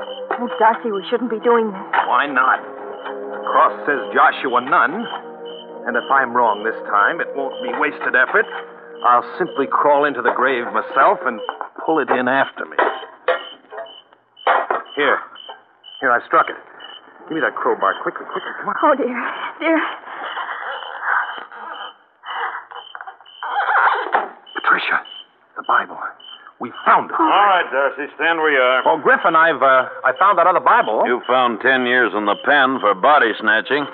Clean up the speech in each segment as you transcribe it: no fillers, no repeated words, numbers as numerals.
Oh, Darcy, we shouldn't be doing this. Why not? The cross says Joshua Nunn. And if I'm wrong this time, it won't be wasted effort. I'll simply crawl into the grave myself and pull it in after me. Here, I struck it. Give me that crowbar. Quickly, come on. Oh, dear. Patricia, the Bible. We found it. All right, Darcy, stand where you are. Oh, Griffin, I found that other Bible. You found 10 years in the pen for body snatching.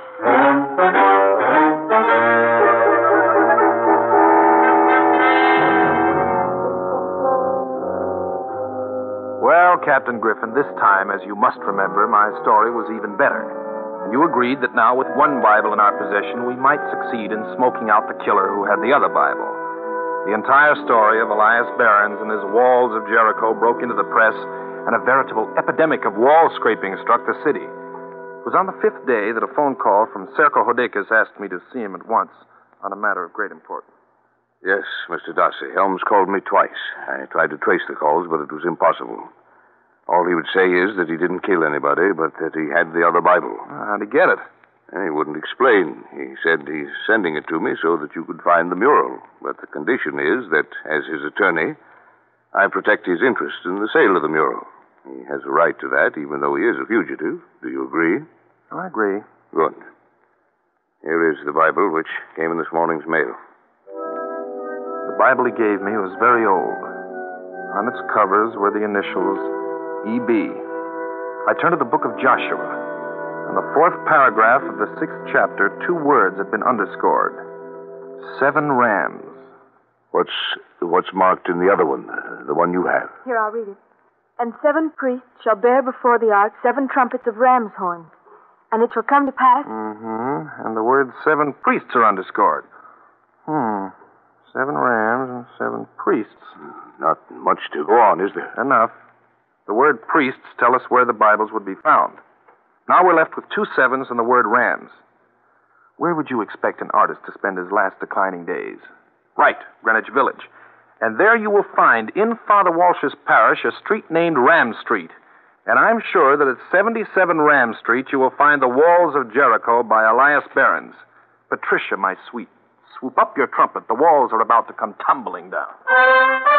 Well, Captain Griffin, this time, as you must remember, my story was even better. And you agreed that now with one Bible in our possession, we might succeed in smoking out the killer who had the other Bible. The entire story of Elias Behrens and his walls of Jericho broke into the press, and a veritable epidemic of wall scraping struck the city. It was on the 5th day that a phone call from Serko Hodekas asked me to see him at once on a matter of great importance. Yes, Mr. Darcy. Helms called me twice. I tried to trace the calls, but it was impossible. All he would say is that he didn't kill anybody, but that he had the other Bible. How'd he get it? He wouldn't explain. He said he's sending it to me so that you could find the mural. But the condition is that, as his attorney, I protect his interest in the sale of the mural. He has a right to that, even though he is a fugitive. Do you agree? I agree. Good. Here is the Bible, which came in this morning's mail. The Bible he gave me was very old. On its covers were the initials E.B. I turned to the book of Joshua. In the 4th paragraph of the 6th chapter, 2 words had been underscored. 7 rams. What's marked in the other one, the one you have? Here, I'll read it. And 7 priests shall bear before the ark 7 trumpets of ram's horns. And it shall come to pass... Mm-hmm. And the words 7 priests are underscored. 7 rams and 7 priests. Not much to go on, is there? Enough. The word priests tell us where the Bibles would be found. Now we're left with 2 sevens and the word rams. Where would you expect an artist to spend his last declining days? Right, Greenwich Village. And there you will find, in Father Walsh's parish, a street named Ram Street. And I'm sure that at 77 Ram Street you will find the walls of Jericho by Elias Behrens. Patricia, my sweet, swoop up your trumpet. The walls are about to come tumbling down.